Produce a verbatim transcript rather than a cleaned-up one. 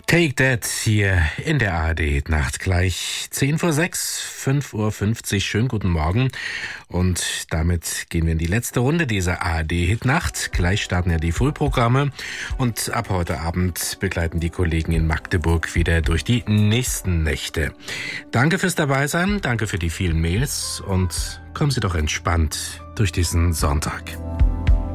Take That hier in der A R D-Nacht. Gleich zehn vor sechs, fünf Uhr fünfzig. Schönen guten Morgen. Und damit gehen wir in die letzte Runde dieser A R D-Hit-Nacht. Gleich starten ja die Full-Programme. Und ab heute Abend begleiten die Kollegen in Magdeburg wieder durch die nächsten Nächte. Danke fürs Dabeisein, danke für die vielen Mails und kommen Sie doch entspannt durch diesen Sonntag.